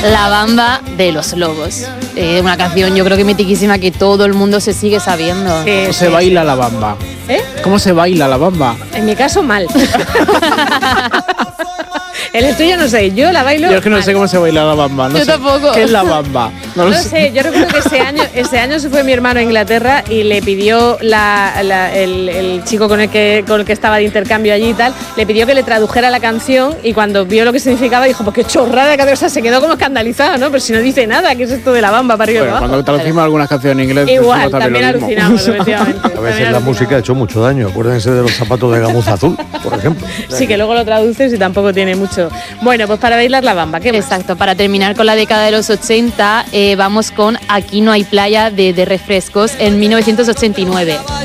La Bamba de los Lobos. Una canción yo creo que mitiquísima que todo el mundo se sigue sabiendo. ¿Cómo se baila la bamba? ¿Cómo se baila la bamba? En mi caso, mal. En el tuyo no sé, yo la bailo. Yo es que no sé cómo se baila la bamba. No Yo sé. tampoco. ¿Qué es la bamba? No sé, yo recuerdo que ese año se fue mi hermano a Inglaterra y le pidió el chico con el que estaba de intercambio allí y tal, le pidió que le tradujera la canción y cuando vio lo que significaba dijo, pues qué chorrada, o sea, se quedó como escandalizado, ¿no? Pero si no dice nada, ¿qué es esto de la bamba para arriba y para abajo? Cuando traducimos algunas canciones en inglés, igual, también alucinamos, efectivamente. A veces la música ha hecho mucho daño. Acuérdense de los zapatos de gamuza azul, por ejemplo. Sí, que luego lo traduces y tampoco tiene mucho. Bueno, pues para bailar la bamba, ¿qué más? Exacto, para terminar con la década de los 80, vamos con Aquí no hay playa de Refrescos en 1989.